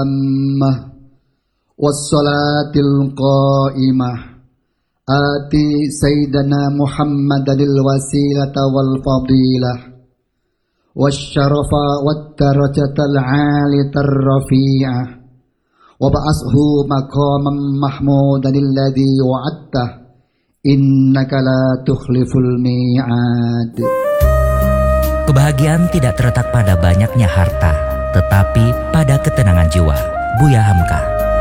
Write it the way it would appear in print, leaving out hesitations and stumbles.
tammah wassalatil qa'imah ati sayyidana Muhammadil wasilata wal fadilah wasyarafa wat darajatal 'aliyatar rafi'ah wa ba'ashu maqaman mahmudan alladhi wa'adta innaka la tukhliful mi'ad. Kebahagiaan tidak terletak pada banyaknya harta, tetapi pada ketenangan jiwa. Buya Hamka.